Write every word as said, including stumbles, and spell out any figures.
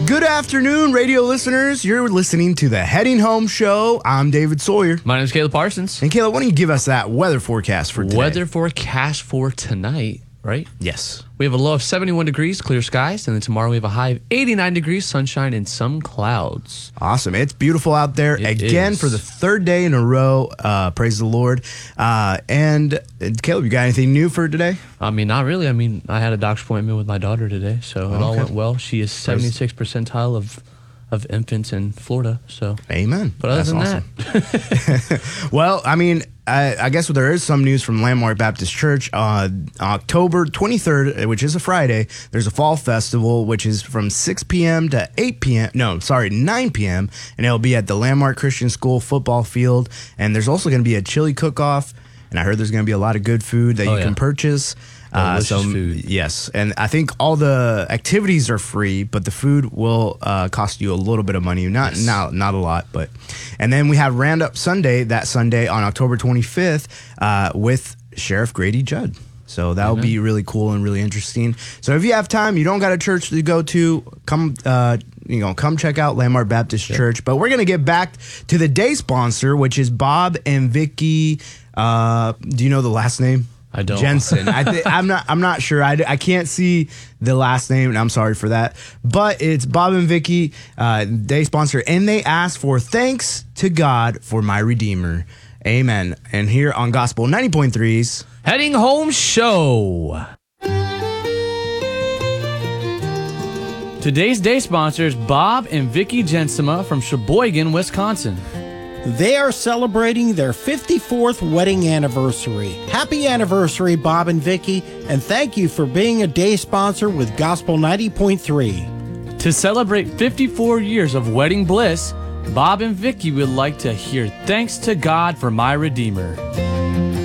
Good afternoon, radio listeners. You're listening to the Heading Home Show. I'm David Sawyer. My name is Caleb Parsons. And Caleb, why don't you give us that weather forecast for today? Weather forecast for tonight, right? Yes. We have a low of seventy-one degrees, clear skies, and then tomorrow we have a high of eighty-nine degrees, sunshine, and some clouds. Awesome. It's beautiful out there It again is. for the third day in a row. Uh, praise the Lord. Uh, and uh, Caleb, you got anything new for today? I mean, not really. I mean, I had a doctor's appointment with my daughter today, so it all Okay. went well. She is seventy-six percentile of of infants in Florida, so. Amen. But other That's than awesome. that. Well, I mean, I, I guess there is some news from Landmark Baptist Church. Uh, October twenty-third, which is a Friday, there's a fall festival, which is from six p.m. to eight p.m. No, sorry, nine p.m. And it'll be at the Landmark Christian School football field. And there's also going to be a chili cook-off. And I heard there's going to be a lot of good food that Oh, you yeah. can purchase. Uh, Delicious food. Yes, and I think all the activities are free, but the food will uh, cost you a little bit of money. Not Yes. not not a lot, but. And then we have Roundup Sunday that Sunday on October twenty-fifth uh, with Sheriff Grady Judd. So that will Amen. be really cool and really interesting. So if you have time, you don't got a church to go to, come uh, you know, come check out Landmark Baptist Church. But we're gonna get back to the day sponsor, which is Bob and Vicky. Uh, do you know the last name? I don't. Jensen. I th- I'm not. I'm not sure. I, I can't see the last name, and I'm sorry for that. But it's Bob and Vicky, uh, day sponsor, and they ask for thanks to God for my Redeemer. Amen. And here on Gospel ninety point three's Heading Home Show. Today's day sponsors, Bob and Vicky Jensema from Sheboygan, Wisconsin. They are celebrating their fifty-fourth wedding anniversary. Happy anniversary, Bob and Vicky, and thank you for being a day sponsor with Gospel ninety point three. To celebrate fifty-four years of wedding bliss, Bob and Vicky would like to hear thanks to God for my Redeemer.